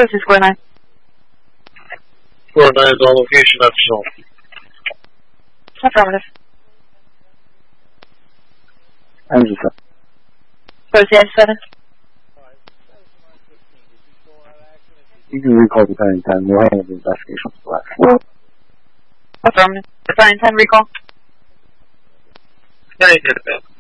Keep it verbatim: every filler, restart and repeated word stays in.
This is Square nine. Square nine is on location at Snow. Affirmative. Engine seven. Proceed seven. You can recall Battalion ten. We'll handle the investigation for that. Affirmative. Battalion ten recall. Battalion ten.